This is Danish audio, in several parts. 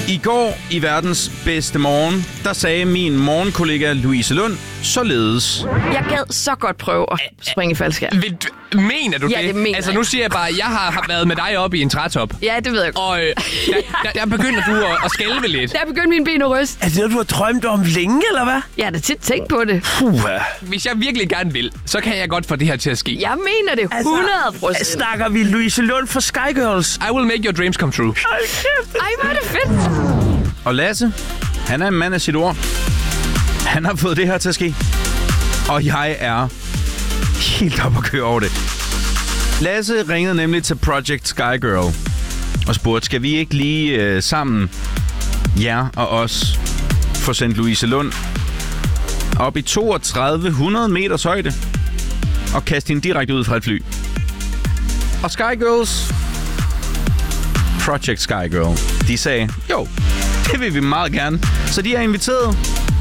I går i verdens bedste morgen, der sagde min morgenkollega Louise Lund således. Jeg gad så godt prøve at springe i faldskærm. Mener du det? Ja, det mener altså, jeg. nu siger jeg bare, at jeg har været med dig oppe i en trætop. Ja, det ved jeg godt. Og der begynder du at skælve lidt. Der begyndte mine ben at ryste. Er det noget, du har drømt om længe, eller hvad? Jeg har da tit tænkt på det. Hvis jeg virkelig gerne vil, så kan jeg godt få det her til at ske. Jeg mener det 100%. Snakker vi Louise Lund for Sky Girls? I will make your dreams come true. Ej, hvor er det fedt. Og Lasse, han er en mand af sit ord. Han har fået det her til at ske. Og jeg er helt op at køre over det. Lasse ringede nemlig til Project Sky Girl og spurgte, skal vi ikke lige sammen, jer og os, få sendt Louise Lund op i 3200 meters højde og kaste hende direkte ud fra et fly. Og Sky Girls, Project Sky Girl, de sagde, jo, det vil vi meget gerne. Så de er inviteret.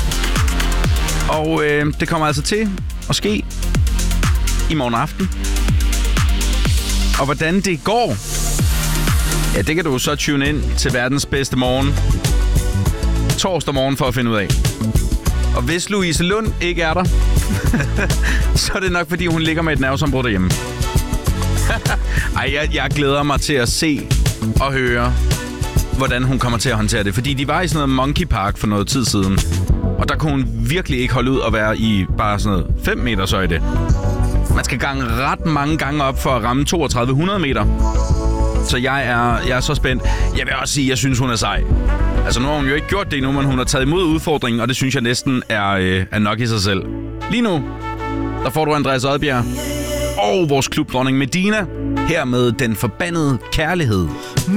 Og det kommer altså til at ske i morgen aften. Og hvordan det går, ja, det kan du så tune ind til verdens bedste morgen torsdag morgen for at finde ud af. Og hvis Louise Lund ikke er der, så er det nok, fordi hun ligger med et nervesambrud derhjemme. Ej, jeg glæder mig til at se og høre, hvordan hun kommer til at håndtere det. Fordi de var i sådan noget Monkey Park for noget tid siden. Og der kunne hun virkelig ikke holde ud at være i bare sådan noget 5 meters højde. Man skal gange ret mange gange op for at ramme 3200 meter. Så jeg er så spændt. Jeg vil også sige, at jeg synes, hun er sej. Altså, nu har hun jo ikke gjort det endnu, men hun har taget imod udfordringen, og det synes jeg næsten er nok i sig selv. Lige nu, der får du Andreas Odbjerg og vores klubdronning Medina her med Den Forbandede Kærlighed.